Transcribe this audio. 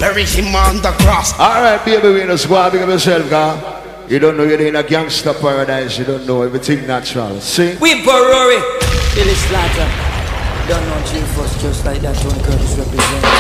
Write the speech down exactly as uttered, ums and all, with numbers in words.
bury him on the cross. Alright, baby, we in the squad, big up yourself, girl. You don't know you're in a gangster paradise, you don't know everything natural. See? We Rory, Billy Slaughter. Don't know G-Force just like that, Tony Curtis represents.